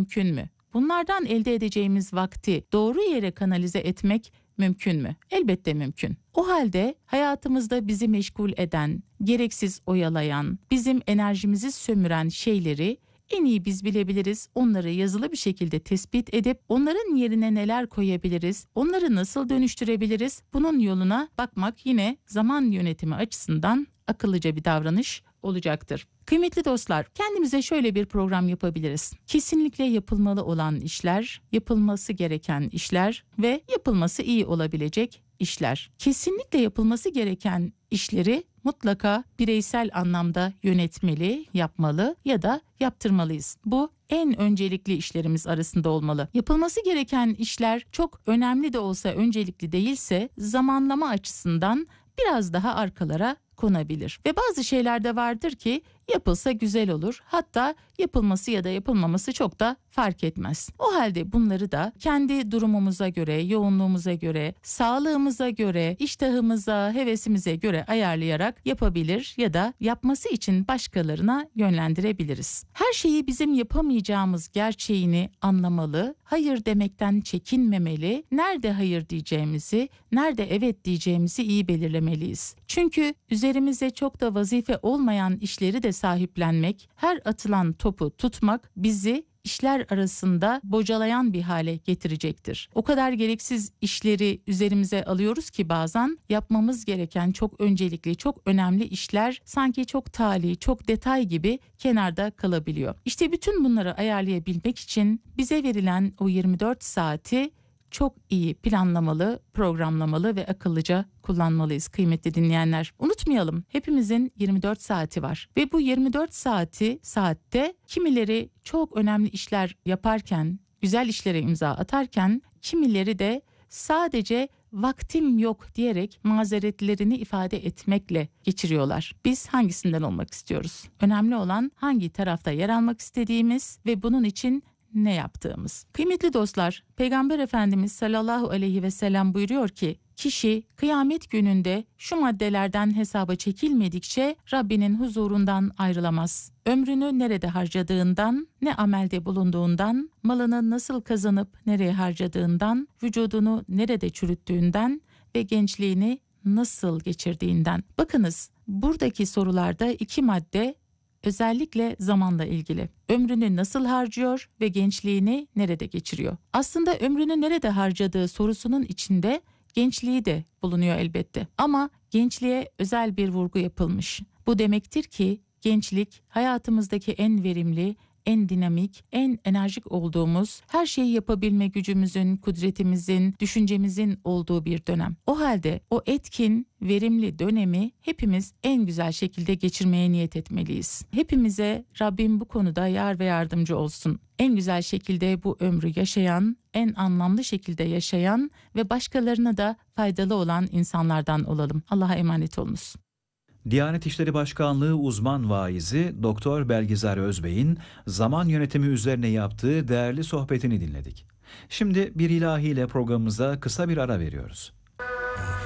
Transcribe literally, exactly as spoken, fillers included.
mümkün mü? Bunlardan elde edeceğimiz vakti doğru yere kanalize etmek mümkün mü? Elbette mümkün. O halde hayatımızda bizi meşgul eden, gereksiz oyalayan, bizim enerjimizi sömüren şeyleri en iyi biz bilebiliriz. Onları yazılı bir şekilde tespit edip onların yerine neler koyabiliriz, onları nasıl dönüştürebiliriz? Bunun yoluna bakmak yine zaman yönetimi açısından akıllıca bir davranış olacaktır. Kıymetli dostlar, kendimize şöyle bir program yapabiliriz. Kesinlikle yapılmalı olan işler, yapılması gereken işler ve yapılması iyi olabilecek işler. Kesinlikle yapılması gereken işleri mutlaka bireysel anlamda yönetmeli, yapmalı ya da yaptırmalıyız. Bu en öncelikli işlerimiz arasında olmalı. Yapılması gereken işler çok önemli de olsa öncelikli değilse zamanlama açısından biraz daha arkalara konabilir. Ve bazı şeyler de vardır ki yapılsa güzel olur. Hatta yapılması ya da yapılmaması çok da fark etmez. O halde bunları da kendi durumumuza göre, yoğunluğumuza göre, sağlığımıza göre, iştahımıza, hevesimize göre ayarlayarak yapabilir ya da yapması için başkalarına yönlendirebiliriz. Her şeyi bizim yapamayacağımız gerçeğini anlamalı, hayır demekten çekinmemeli, nerede hayır diyeceğimizi, nerede evet diyeceğimizi iyi belirlemeliyiz. Çünkü üzerimize çok da vazife olmayan işleri de sahiplenmek, her atılan topu tutmak bizi işler arasında bocalayan bir hale getirecektir. O kadar gereksiz işleri üzerimize alıyoruz ki bazen yapmamız gereken çok öncelikli, çok önemli işler sanki çok tali, çok detay gibi kenarda kalabiliyor. İşte bütün bunları ayarlayabilmek için bize verilen o yirmi dört saati çok iyi planlamalı, programlamalı ve akıllıca kullanmalıyız kıymetli dinleyenler. Unutmayalım, hepimizin yirmi dört saati var ve bu yirmi dört saati saatte kimileri çok önemli işler yaparken, güzel işlere imza atarken, kimileri de sadece vaktim yok diyerek mazeretlerini ifade etmekle geçiriyorlar. Biz hangisinden olmak istiyoruz? Önemli olan hangi tarafta yer almak istediğimiz ve bunun için ne yaptığımız. Kıymetli dostlar, Peygamber Efendimiz sallallahu aleyhi ve sellem buyuruyor ki, kişi kıyamet gününde şu maddelerden hesaba çekilmedikçe Rabbinin huzurundan ayrılamaz. Ömrünü nerede harcadığından, ne amelde bulunduğundan, malını nasıl kazanıp nereye harcadığından, vücudunu nerede çürüttüğünden ve gençliğini nasıl geçirdiğinden. Bakınız, buradaki sorularda iki madde özellikle zamanla ilgili. Ömrünü nasıl harcıyor ve gençliğini nerede geçiriyor? Aslında ömrünü nerede harcadığı sorusunun içinde gençliği de bulunuyor elbette. Ama gençliğe özel bir vurgu yapılmış. Bu demektir ki gençlik hayatımızdaki en verimli, en dinamik, en enerjik olduğumuz, her şeyi yapabilme gücümüzün, kudretimizin, düşüncemizin olduğu bir dönem. O halde o etkin, verimli dönemi hepimiz en güzel şekilde geçirmeye niyet etmeliyiz. Hepimize Rabbim bu konuda yar ve yardımcı olsun. En güzel şekilde bu ömrü yaşayan, en anlamlı şekilde yaşayan ve başkalarına da faydalı olan insanlardan olalım. Allah'a emanet olunuz. Diyanet İşleri Başkanlığı uzman vaizi Doktor Belgizar Özbey'in zaman yönetimi üzerine yaptığı değerli sohbetini dinledik. Şimdi bir ilahiyle programımıza kısa bir ara veriyoruz.